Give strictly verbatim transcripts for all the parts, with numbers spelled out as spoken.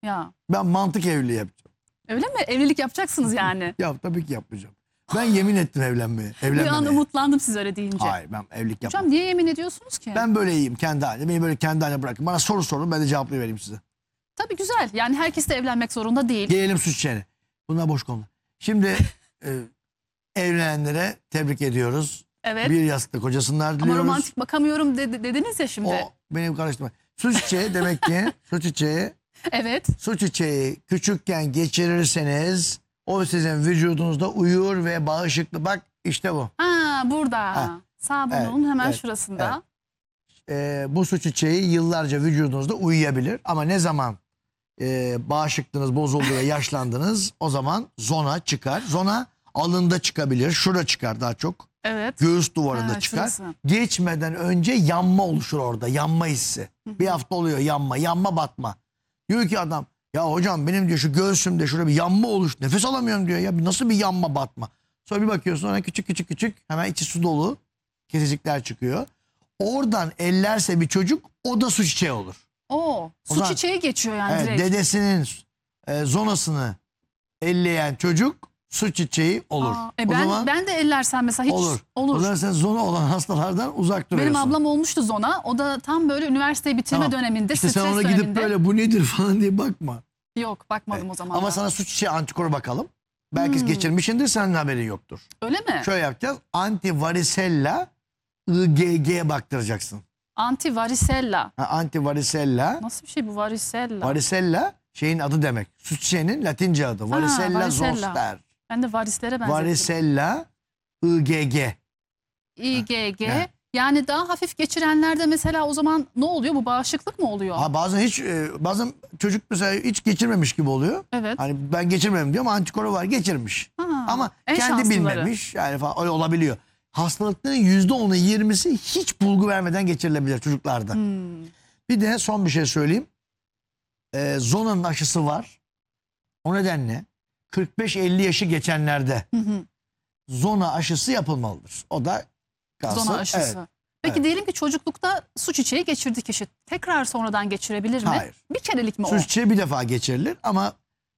Ya. Ben mantık evliliği yapacağım. Öyle mi? Evlilik yapacaksınız yani. Ya tabii ki yapmayacağım. Ben yemin ettim evlenmeye. Bir an Evlenmemeye. umutlandım siz öyle deyince. Hayır, ben evlilik yapmam. Hocam niye yemin ediyorsunuz ki? Ben böyle iyiyim kendi haline. Beni böyle kendi haline bırakın. Bana soru sorun, ben de cevaplayıvereyim size. Tabii güzel. Yani herkes de evlenmek zorunda değil. Gelelim suç çiçeğine. Bunlar boş konular. Şimdi e, evlenenlere tebrik ediyoruz. Evet. Bir yastıkta kocasınlar Ama diliyoruz. romantik bakamıyorum dedi, dediniz ya şimdi. O benim karıştırma. Su çiçeği demek ki su çiçeği, Evet. su çiçeği küçükken geçirirseniz o sizin vücudunuzda uyur ve bağışıklı. Bak işte bu. Ha burada. Ha. Sağ bunun Evet, hemen evet, şurasında. Ee, bu su çiçeği yıllarca vücudunuzda uyuyabilir. Ama ne zaman e, bağışıklığınız bozuldu ve yaşlandınız o zaman zona çıkar. Zona alında çıkabilir. Şurada çıkar daha çok. Evet. Göğüs duvarında Ha, çıkar. şurası. Geçmeden önce yanma oluşur orada. Yanma hissi. Hı hı. Bir hafta oluyor yanma. Yanma batma. Diyor ki adam ya hocam benim diyor şu göğsümde şurada bir yanma oluş. Nefes alamıyorum diyor ya. Nasıl bir yanma batma. Sonra bir bakıyorsun ona küçük küçük küçük hemen içi su dolu kesicikler çıkıyor. Oradan ellerse bir çocuk o da su çiçeği olur. Oo, su O zaman- çiçeği geçiyor yani Evet, direkt. dedesinin e, zonasını elleyen çocuk su çiçeği olur. Aa, e o ben, zaman ben de ellersem mesela hiç olur. olur. O zaman sen zona olan hastalardan uzak duruyorsun. Benim ablam olmuştu zona. O da tam böyle üniversiteyi bitirme Tamam. döneminde, İşte stres sen ona döneminde. gidip böyle bu nedir falan diye bakma. Yok bakmadım Evet. o zaman Ama da. sana su çiçeği antikoru bakalım. Belki Hmm. geçirmişsindir, senin haberin yoktur. Öyle mi? Şöyle yapacağız. Antivaricella I G G baktıracaksın. Anti varicella. Ha, antivaricella. Nasıl bir şey bu varicella? Varicella şeyin adı demek. Su çiçeğinin Latince adı. Varicella varicella. zoster. Ben de varislere benzettim. Varicella I G G. İ G G. Ha. Yani daha hafif geçirenlerde mesela o zaman ne oluyor? Bu bağışıklık mı oluyor? Ha, bazen hiç e, bazen çocuk mesela hiç geçirmemiş gibi oluyor. Evet. Hani ben geçirmedim diyor ama antikoru var, geçirmiş. Ha, Ama en kendi şanslıları. bilmemiş. Yani falan öyle olabiliyor. Hastalıkların yüzde onu yirmisi hiç bulgu vermeden geçirilebilir çocuklarda. Hmm. Bir de son bir şey söyleyeyim. Ee, zonanın aşısı var. O nedenle kırk beş elli yaşı geçenlerde Hı hı. zona aşısı yapılmalıdır. O da kalsın. Zona aşısı. Evet. Peki evet. diyelim ki çocuklukta su çiçeği geçirdi kişi. Tekrar sonradan geçirebilir mi? Hayır. Bir kerelik mi Su o? çiçeği bir defa geçirilir ama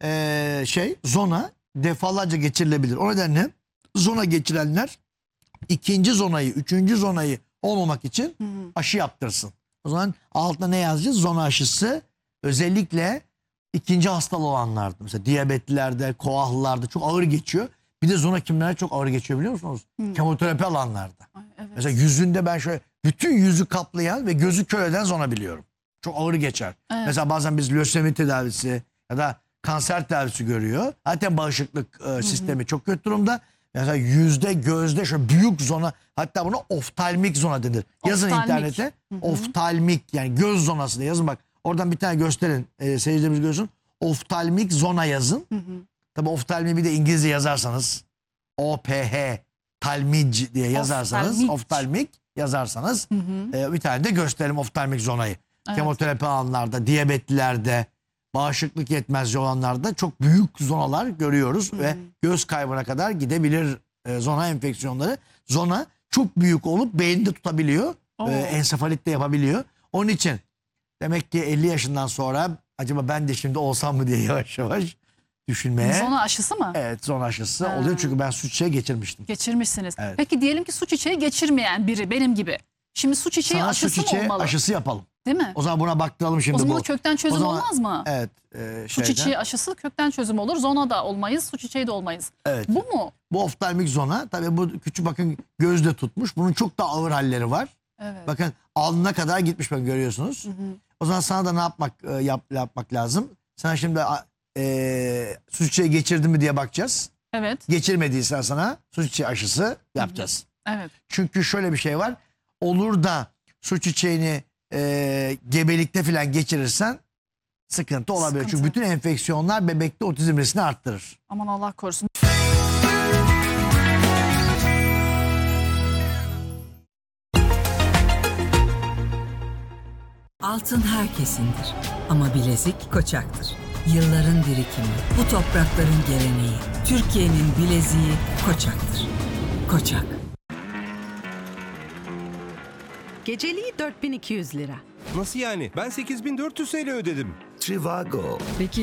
ee, şey zona defalarca geçirilebilir. O nedenle zona geçirenler ikinci zonayı, üçüncü zonayı olmamak için Hı hı. aşı yaptırsın. O zaman altına ne yazacağız? Zona aşısı özellikle ikinci hastalığı olanlarda. Mesela diyabetlilerde, koahlılarda çok ağır geçiyor. Bir de zona kimlere çok ağır geçiyor biliyor musunuz? Hı. Kemoterapi alanlarda. Ay, evet. Mesela yüzünde ben şöyle bütün yüzü kaplayan ve gözü kör eden zona biliyorum. Çok ağır geçer. Evet. Mesela bazen biz lösemi tedavisi ya da kanser tedavisi görüyor. Zaten bağışıklık e, sistemi çok kötü durumda. Mesela yüzde, gözde şöyle büyük zona, hatta buna oftalmik zona denir. Yazın Oftalmik. internete Hı hı. oftalmik, yani göz zonası diye yazın bak. Oradan bir tane gösterin, e, seyircilerimiz görsün. Oftalmik zona yazın. Hı hı. Tabi oftalmi bir de İngilizce yazarsanız O P H talmic diye yazarsanız Oftalmik. oftalmik yazarsanız Hı hı. e, bir tane de gösterelim oftalmik zonayı. Evet. Kemoterapi alanlarda, diyabetlilerde, bağışıklık yetmezliği olanlarda çok büyük zonalar görüyoruz Hı hı. ve göz kaybına kadar gidebilir e, zona enfeksiyonları. Zona çok büyük olup beyinde tutabiliyor. Oo. E, ensefalit de yapabiliyor. Onun için demek ki elli yaşından sonra acaba ben de şimdi olsam mı diye yavaş yavaş düşünmeye. Zona aşısı mı? Evet, zona aşısı Ha. oluyor çünkü ben su çiçeği geçirmiştim. Geçirmişsiniz. Evet. Peki diyelim ki su çiçeği geçirmeyen biri benim gibi. Şimdi su çiçeği Sana su aşısı mı çiçeği olmalı? aşısı yapalım. Değil mi? O zaman buna baktıralım şimdi O zaman bu. o kökten çözüm O zaman- olmaz mı? Evet. E, Su şeyden. çiçeği aşısı kökten çözüm olur. Zona da olmayız, su çiçeği de olmayız. Evet. Bu mu? Bu oftalmik zona tabii bu küçük bakın gözde tutmuş. Bunun çok da ağır halleri var. Evet. Bakın alnına kadar gitmiş bakın görüyorsunuz. Hı hı. O zaman sana da ne yapmak e, yap, yapmak lazım? Sana şimdi e, su çiçeği geçirdi mi diye bakacağız. Evet. Geçirmediysen sana su çiçeği aşısı yapacağız. Evet. Çünkü şöyle bir şey var. Olur da su çiçeğini e, gebelikte falan geçirirsen sıkıntı olabilir. Sıkıntı. Çünkü bütün enfeksiyonlar bebekte otizm riskini arttırır. Aman Allah korusun. Altın herkesindir ama bilezik Koçak'tır. Yılların birikimi, bu toprakların geleneği, Türkiye'nin bileziği Koçak'tır. Koçak. Geceliği dört bin iki yüz lira. Nasıl yani? Ben sekiz bin dört yüz T L ödedim. Trivago. Peki